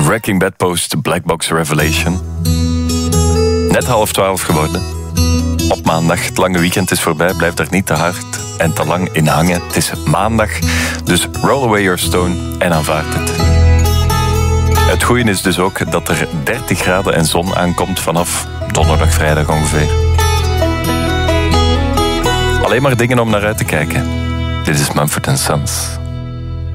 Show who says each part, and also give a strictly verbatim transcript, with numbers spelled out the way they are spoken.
Speaker 1: Breaking Bad Post, Black Box Revelation. Net half twaalf geworden. Op maandag, het lange weekend is voorbij. Blijf daar niet te hard en te lang in hangen. Het is maandag, dus roll away your stone en aanvaard het. Het goede is dus ook dat er dertig graden en zon aankomt vanaf donderdag, vrijdag ongeveer. Alleen maar dingen om naar uit te kijken. Dit is Mumford and Sons.